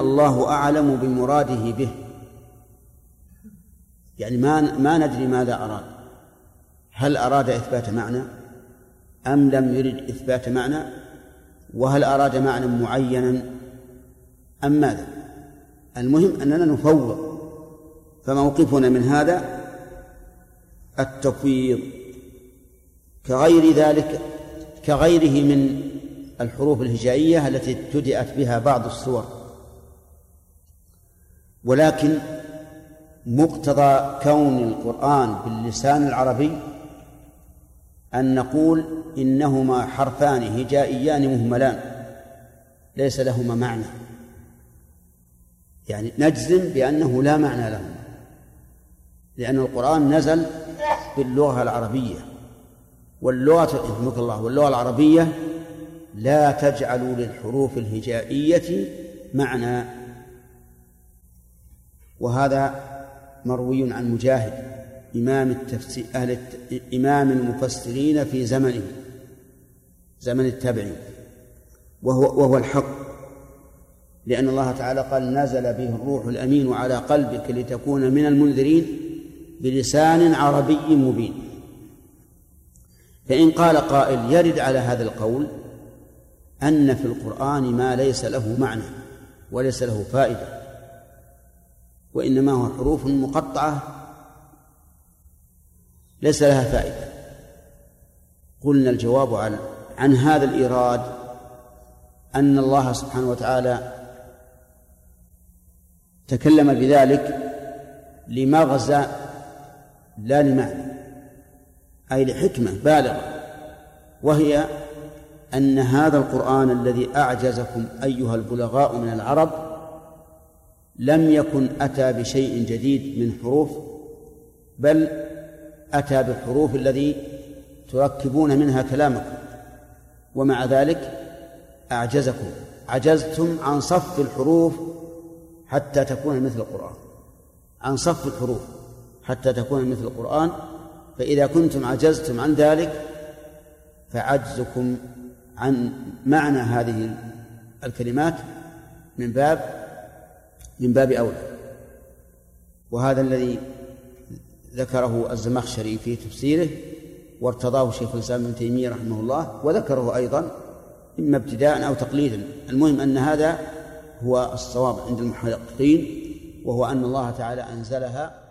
الله أعلم بمراده به، يعني ما ندري ماذا أراد، هل أراد إثبات معنى أم لم يرد إثبات معنى، وهل أراد معنى معينا أم ماذا. المهم أننا نفوض، فموقفنا من هذا التفويض، كغير ذلك كغيره من الحروف الهجائية التي ابتدأت بها بعض السور. ولكن مقتضى كون القرآن باللسان العربي أن نقول إنهما حرفان هجائيان مهملان ليس لهما معنى، يعني نجزم بأنه لا معنى لهما، لأن القرآن نزل باللغة العربية، واللغة العربية لا تجعل للحروف الهجائية معنى. وهذا مروي عن مجاهد إمام المفسرين في زمن التابعين، وهو الحق، لأن الله تعالى قال نزل به الروح الأمين على قلبك لتكون من المنذرين بلسان عربي مبين. فإن قال قائل يرد على هذا القول أن في القرآن ما ليس له معنى وليس له فائدة، وإنما هو حروف مقطعة ليس لها فائدة. قلنا الجواب عن هذا الإيراد أن الله سبحانه وتعالى تكلم بذلك لمغزى لا لمعنى، أي لحكمة بالغة، وهي أن هذا القرآن الذي أعجزكم أيها البلغاء من العرب لم يكن أتى بشيء جديد من حروف، بل أتى بالحروف الذي تركبون منها كلامكم، ومع ذلك أعجزكم، عجزتم عن صف الحروف حتى تكون مثل القرآن، عن صف الحروف حتى تكون مثل القرآن. فإذا كنتم عجزتم عن ذلك فعجزكم عن معنى هذه الكلمات من باب أولى. وهذا الذي ذكره الزمخشري في تفسيره وارتضاه شيخ الإسلام ابن تيمية رحمه الله، وذكره أيضا إما ابتداء أو تقليدا. المهم أن هذا هو الصواب عند المحققين، وهو أن الله تعالى أنزلها